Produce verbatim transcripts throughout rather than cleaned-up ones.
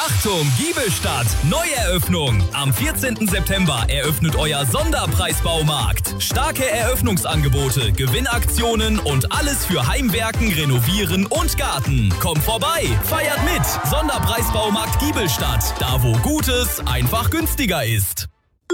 Achtung, Giebelstadt, Neueröffnung. Am vierzehnten September eröffnet euer Sonderpreisbaumarkt. Starke Eröffnungsangebote, Gewinnaktionen und alles für Heimwerken, Renovieren und Garten. Kommt vorbei, feiert mit. Sonderpreisbaumarkt Giebelstadt, da wo Gutes einfach günstiger ist.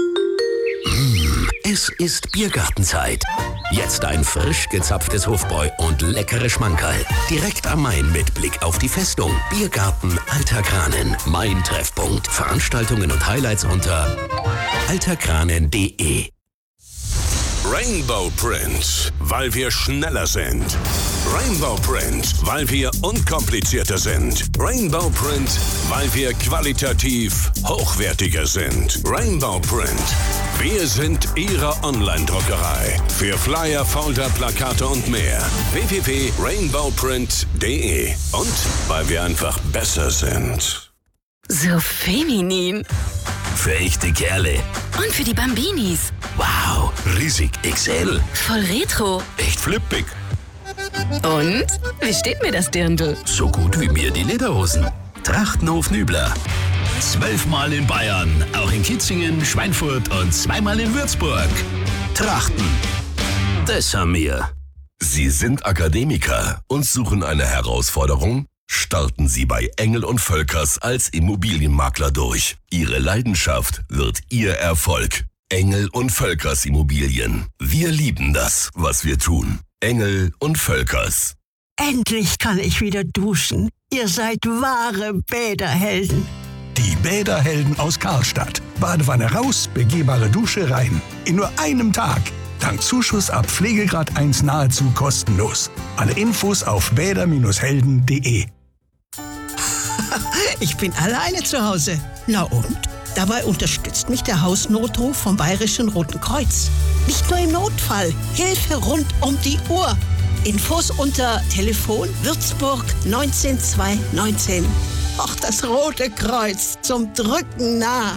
Es ist Biergartenzeit. Jetzt ein frisch gezapftes Hofbräu und leckere Schmankerl. Direkt am Main mit Blick auf die Festung. Biergarten Alter Kranen. Mein Treffpunkt. Veranstaltungen und Highlights unter alterkranen punkt de. Rainbow Print, weil wir schneller sind. Rainbow Print, weil wir unkomplizierter sind. Rainbow Print, weil wir qualitativ hochwertiger sind. Rainbow Print, wir sind Ihre Online-Druckerei. Für Flyer, Folder, Plakate und mehr. w w w punkt rainbow print punkt de. Und weil wir einfach besser sind. So feminin. Für echte Kerle. Und für die Bambinis. Wow, riesig X L. Voll retro. Echt flippig. Und? Wie steht mir das Dirndl? So gut wie mir die Lederhosen. Trachtenhof Nübler. Zwölfmal in Bayern, auch in Kitzingen, Schweinfurt und zweimal in Würzburg. Trachten. Das haben wir. Sie sind Akademiker und suchen eine Herausforderung? Starten Sie bei Engel und Völkers als Immobilienmakler durch. Ihre Leidenschaft wird Ihr Erfolg. Engel und Völkers Immobilien. Wir lieben das, was wir tun. Engel und Völkers. Endlich kann ich wieder duschen. Ihr seid wahre Bäderhelden. Die Bäderhelden aus Karlstadt. Badewanne raus, begehbare Dusche rein. In nur einem Tag. Dank Zuschuss ab Pflegegrad eins nahezu kostenlos. Alle Infos auf bäder Bindestrich helden punkt de. Ich bin alleine zu Hause. Na und? Dabei unterstützt mich der Hausnotruf vom Bayerischen Roten Kreuz. Nicht nur im Notfall, Hilfe rund um die Uhr. Infos unter Telefon Würzburg neunzehn zweihundertneunzehn. Ach, das Rote Kreuz, zum Drücken nah.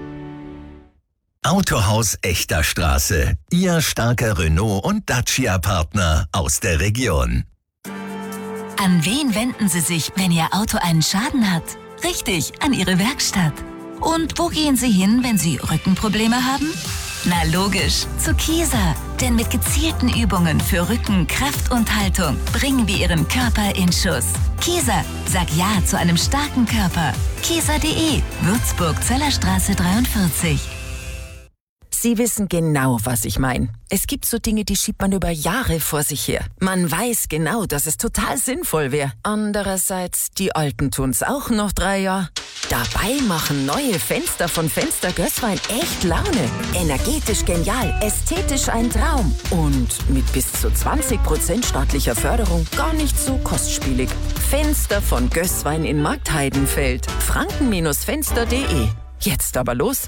Autohaus Echter Straße. Ihr starker Renault- und Dacia-Partner aus der Region. An wen wenden Sie sich, wenn Ihr Auto einen Schaden hat? Richtig, an Ihre Werkstatt. Und wo gehen Sie hin, wenn Sie Rückenprobleme haben? Na logisch, zu Kieser. Denn mit gezielten Übungen für Rücken, Kraft und Haltung bringen wir Ihren Körper in Schuss. Kieser, sag Ja zu einem starken Körper. Kieser punkt de, Würzburg, Zellerstraße dreiundvierzig. Sie wissen genau, was ich meine. Es gibt so Dinge, die schiebt man über Jahre vor sich her. Man weiß genau, dass es total sinnvoll wäre. Andererseits, die Alten tun's auch noch drei Jahre. Dabei machen neue Fenster von Fenster Gößwein echt Laune. Energetisch genial, ästhetisch ein Traum. Und mit bis zu zwanzig Prozent staatlicher Förderung gar nicht so kostspielig. Fenster von Gößwein in Marktheidenfeld. franken Fenster punkt de. Jetzt aber los.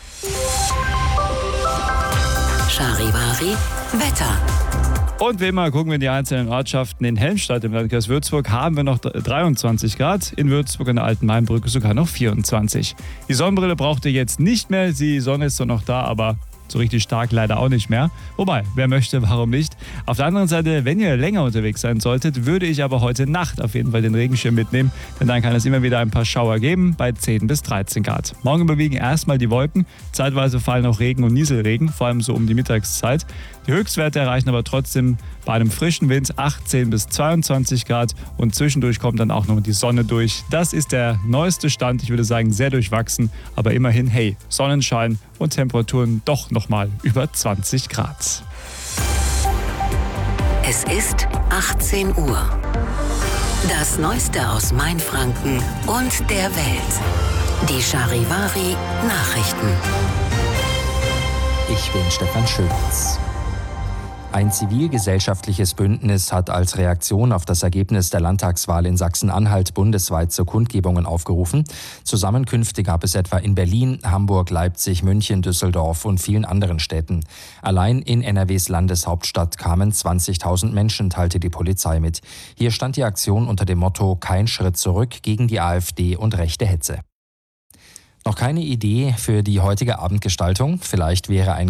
Charivari Wetter. Und wie immer gucken wir in die einzelnen Ortschaften. In Helmstedt im Landkreis Würzburg haben wir noch dreiundzwanzig Grad. In Würzburg an der Alten Mainbrücke sogar noch vierundzwanzig. Die Sonnenbrille braucht ihr jetzt nicht mehr. Die Sonne ist zwar noch da, aber so richtig stark leider auch nicht mehr. Wobei, wer möchte, warum nicht? Auf der anderen Seite, wenn ihr länger unterwegs sein solltet, würde ich aber heute Nacht auf jeden Fall den Regenschirm mitnehmen, denn dann kann es immer wieder ein paar Schauer geben bei zehn bis dreizehn Grad. Morgen überwiegen erstmal die Wolken, zeitweise fallen auch Regen und Nieselregen, vor allem so um die Mittagszeit. Die Höchstwerte erreichen aber trotzdem bei einem frischen Wind achtzehn bis zweiundzwanzig Grad und zwischendurch kommt dann auch noch die Sonne durch. Das ist der neueste Stand, ich würde sagen sehr durchwachsen, aber immerhin, hey, Sonnenschein und Temperaturen doch nochmal über zwanzig Grad. Es ist achtzehn Uhr. Das Neueste aus Mainfranken und der Welt. Die Charivari Nachrichten. Ich bin Stefan Schöpitz. Ein zivilgesellschaftliches Bündnis hat als Reaktion auf das Ergebnis der Landtagswahl in Sachsen-Anhalt bundesweit zu Kundgebungen aufgerufen. Zusammenkünfte gab es etwa in Berlin, Hamburg, Leipzig, München, Düsseldorf und vielen anderen Städten. Allein in N R Ws Landeshauptstadt kamen zwanzigtausend Menschen, teilte die Polizei mit. Hier stand die Aktion unter dem Motto „Kein Schritt zurück gegen die AfD und rechte Hetze“. Noch keine Idee für die heutige Abendgestaltung? Vielleicht wäre ein